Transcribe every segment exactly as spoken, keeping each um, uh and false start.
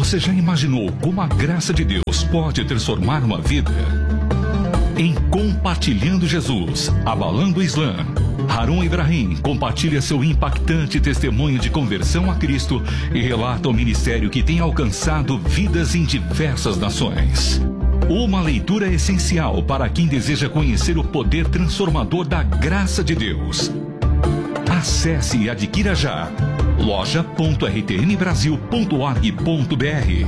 Você já imaginou como a graça de Deus pode transformar uma vida? Em Compartilhando Jesus, Abalando o Islã, Harun Ibrahim compartilha seu impactante testemunho de conversão a Cristo e relata o ministério que tem alcançado vidas em diversas nações. Uma leitura essencial para quem deseja conhecer o poder transformador da graça de Deus. Acesse e adquira já loja ponto r t m brasil ponto org ponto b r.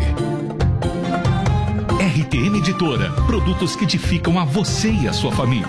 R T M Editora, produtos que edificam a você e a sua família.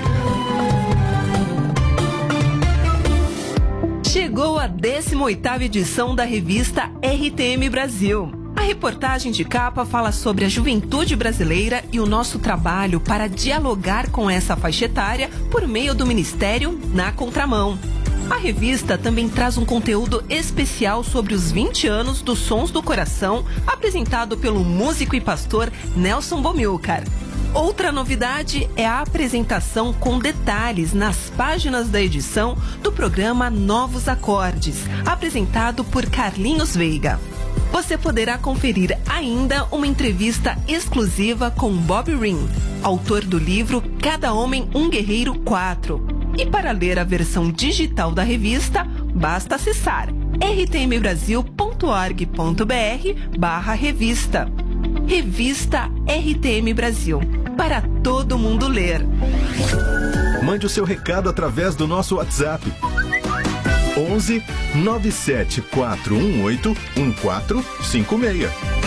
Chegou a décima oitava edição da revista R T M Brasil. A reportagem de capa fala sobre a juventude brasileira e o nosso trabalho para dialogar com essa faixa etária por meio do Ministério Na Contramão. A revista também traz um conteúdo especial sobre os vinte anos dos Sons do Coração, apresentado pelo músico e pastor Nelson Bomilcar. Outra novidade é a apresentação com detalhes nas páginas da edição do programa Novos Acordes, apresentado por Carlinhos Veiga. Você poderá conferir ainda uma entrevista exclusiva com Bob Ring, autor do livro Cada Homem um Guerreiro quatro. E para ler a versão digital da revista, basta acessar r t m brasil ponto org ponto b r barra revista. Revista R T M Brasil, para todo mundo ler. Mande o seu recado através do nosso WhatsApp. onze nove sete quatro um oito um quatro cinco seis.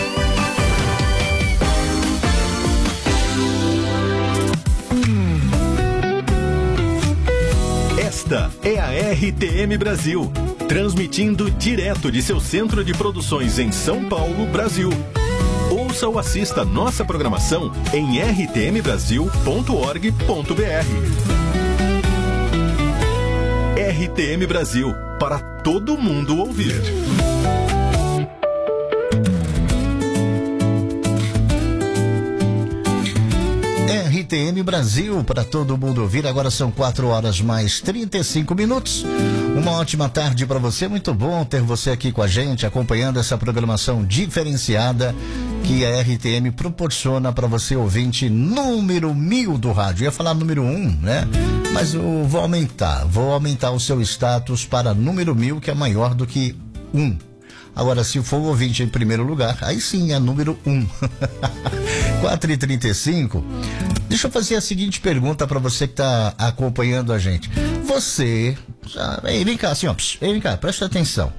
Esta é a R T M Brasil, transmitindo direto de seu centro de produções em São Paulo, Brasil. Ouça ou assista nossa programação em r t m brasil ponto org ponto b r. R T M Brasil, para todo mundo ouvir. R T M Brasil, para todo mundo ouvir. Agora são quatro horas mais trinta e cinco minutos. Uma ótima tarde para você. Muito bom ter você aqui com a gente, acompanhando essa programação diferenciada que a R T M proporciona para você, ouvinte número mil do rádio. Eu ia falar número um, né? Mas eu vou aumentar. Vou aumentar o seu status para número mil, que é maior do que um. Agora, se for o ouvinte em primeiro lugar, aí sim é número um. quatro e trinta e cinco. Deixa eu fazer a seguinte pergunta para você que está acompanhando a gente. Você... Ei, vem cá, assim, ó. Ei, vem cá, presta atenção.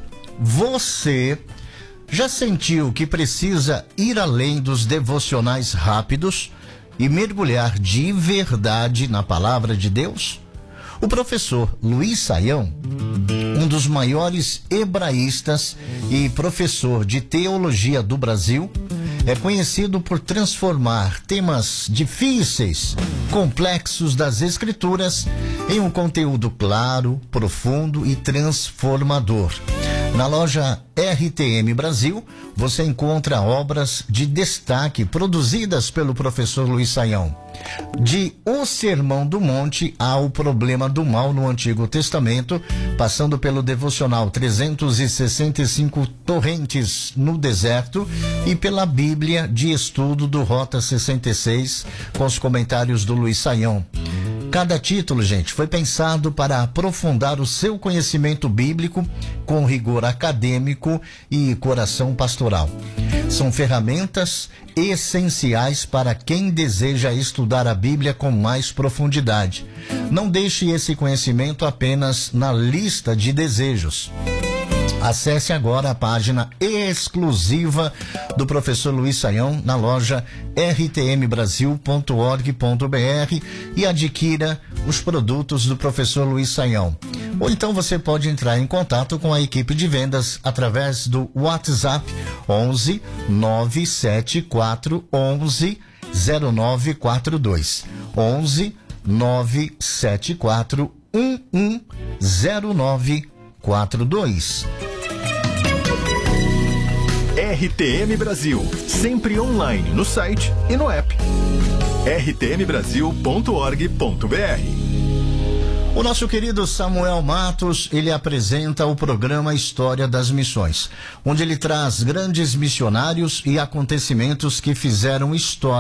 Você já sentiu que precisa ir além dos devocionais rápidos e mergulhar de verdade na palavra de Deus? O professor Luiz Saião, um dos maiores hebraístas e professor de teologia do Brasil, é conhecido por transformar temas difíceis, complexos das Escrituras em um conteúdo claro, profundo e transformador. Na loja R T M Brasil, você encontra obras de destaque produzidas pelo professor Luiz Saião. De O Sermão do Monte ao Problema do Mal no Antigo Testamento, passando pelo devocional trezentos e sessenta e cinco Torrentes no Deserto e pela Bíblia de Estudo do Rota sessenta e seis, com os comentários do Luiz Saião. Cada título, gente, foi pensado para aprofundar o seu conhecimento bíblico com rigor acadêmico e coração pastoral. São ferramentas essenciais para quem deseja estudar a Bíblia com mais profundidade. Não deixe esse conhecimento apenas na lista de desejos. Acesse agora a página exclusiva do professor Luiz Saião na loja r t m brasil ponto org ponto b r e adquira os produtos do professor Luiz Saião. Ou então você pode entrar em contato com a equipe de vendas através do WhatsApp onze nove sete quatro onze zero nove quatro dois. onze nove sete quatro um um zero nove quatro dois. R T M Brasil, sempre online no site e no app. r t m brasil ponto org ponto b r. O nosso querido Samuel Matos, ele apresenta o programa História das Missões, onde ele traz grandes missionários e acontecimentos que fizeram história